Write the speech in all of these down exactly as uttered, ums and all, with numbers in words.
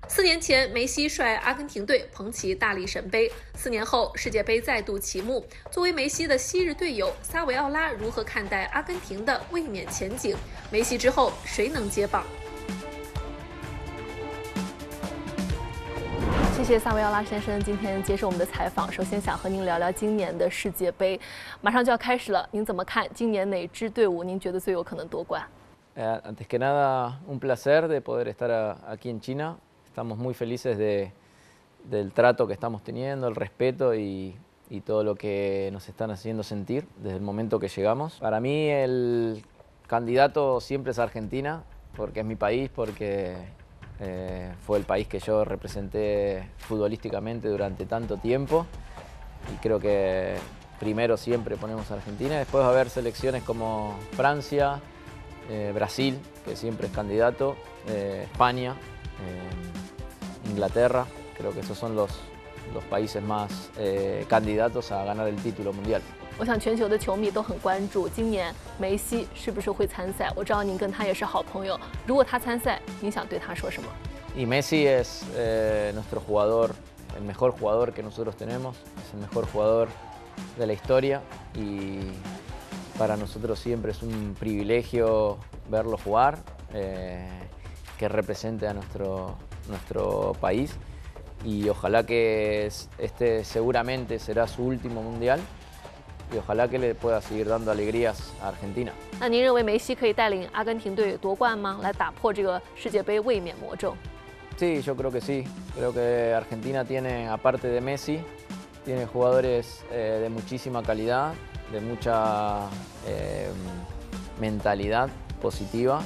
四年前，梅西率阿根廷队捧起大力神杯。四年后，世界杯再度启幕。作为梅西的昔日队友，萨维奥拉如何看待阿根廷的卫冕前景？梅西之后，谁能接棒？ 谢谢萨维奥拉先生今天接受我们的采访。首先想和您聊聊今年的世界杯，马上就要开始了，您怎么看？今年哪支队伍您觉得最有可能夺冠？ Eh, antes que nada, un placer de poder estar a, aquí en China. Estamos muy felices de, del trato que estamos teniendo, el respeto y, y todo lo que nos están haciendo sentir desde el momento que llegamos. Para mí el candidato siempre es Argentina, porque es mi país, porque eh, fue el país que yo representé futbolísticamente durante tanto tiempo. Y creo que primero siempre ponemos a Argentina, después va a haber selecciones como Francia, Eh, Brasil, que siempre es candidato, eh, España, eh, Inglaterra, creo que esos son los, los países más eh, candidatos a ganar el título mundial. 我想全球的球迷都很关注今年梅西是不是会参赛。我知道您跟他也是好朋友，如果他参赛，您想对他说什么？ Y Messi es eh, nuestro jugador, el mejor jugador que nosotros tenemos, es el mejor jugador de la historia y para nosotros siempre es un privilegio verlo jugar, eh, que represente a nuestro, nuestro país y ojalá que este seguramente será su último mundial y ojalá que le pueda seguir dando alegrías a Argentina. 那您认为梅西可以带领阿根廷队夺冠吗？来打破这个世界杯卫冕魔咒？ Sí, yo creo que sí. Creo que Argentina tiene, aparte de Messi, tiene jugadores eh, de muchísima calidad, de mucha eh, mentalidad positiva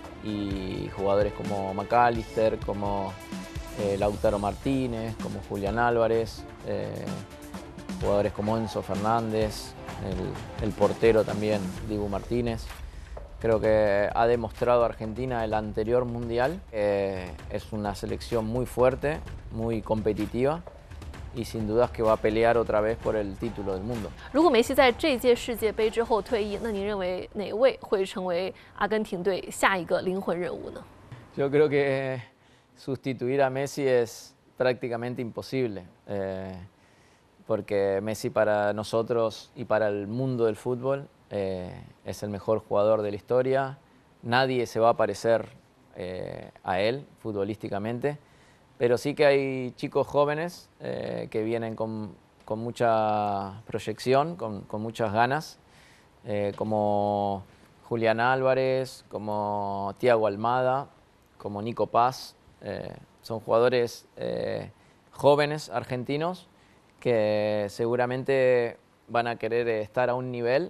y jugadores como McAllister, como eh, Lautaro Martínez, como Julián Álvarez, eh, jugadores como Enzo Fernández, el, el portero también, Dibu Martínez. Creo que ha demostrado Argentina el anterior mundial, eh, es una selección muy fuerte, muy competitiva. Y sin dudas que va a pelear otra vez por el título del mundo. 如果梅西在这届世界杯之后退役，那您认为哪位会成为阿根廷队下一个灵魂人物呢？ Yo creo que sustituir a Messi es prácticamente imposible, eh, porque Messi para nosotros y para el mundo del fútbol eh, es el mejor jugador de la historia. Nadie se va a parecer eh, a él futbolísticamente. Pero sí que hay chicos jóvenes eh, que vienen con, con mucha proyección, con, con muchas ganas, eh, como Julián Álvarez, como Thiago Almada, como Nico Paz. Eh, son jugadores eh, jóvenes argentinos que seguramente van a querer estar a un nivel,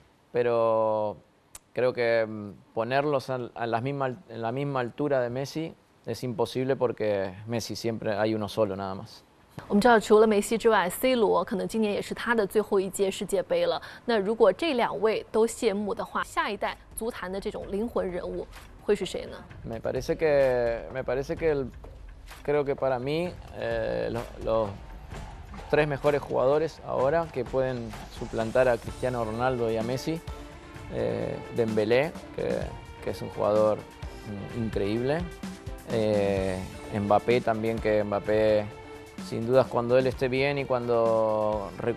pero creo que ponerlos a, a la misma, en la misma altura de Messi es imposible porque Messi siempre hay uno solo nada más. 我们知道，除了梅西之外 ，C 罗可能今年也是他的最后一届世界杯了。那如果这两位都谢幕的话，下一代足坛的这种灵魂人物会是谁呢？ Me parece que, me parece que el, creo que para mí eh, los, los tres mejores jugadores ahora que pueden suplantar a Cristiano Ronaldo y a Messi, eh, Dembélé, que, que es un jugador increíble. Eh, Mbappé también, que Mbappé sin dudas cuando él esté bien y cuando